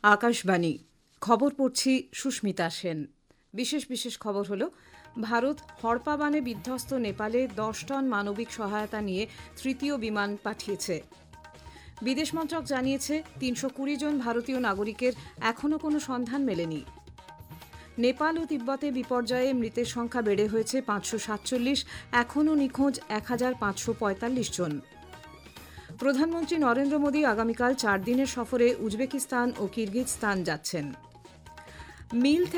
আকাশবাণী খবর পড়ছি সুস্মিতা সেন। বিশেষ খবর হলো, ভারত হড়পা বানে বিধ্বস্ত নেপালে 10 টন মানবিক সহায়তা নিয়ে তৃতীয় বিমান পাঠিয়েছে। বিদেশ মন্ত্রক জানিয়েছে 320 জন ভারতীয় নাগরিকের এখনও কোনো সন্ধান মেলেনি। নেপাল ও তিব্বতে বিপর্যয়ে মৃতের সংখ্যা বেড়ে হয়েছে 547, এখনও নিখোঁজ 1545 জন। প্রধানমন্ত্রী নরেন্দ্র মোদী আগামীকাল 4 দিনের সফরে উজবেকিস্তান ও কিরগিজস্তান যাচ্ছেন। মিল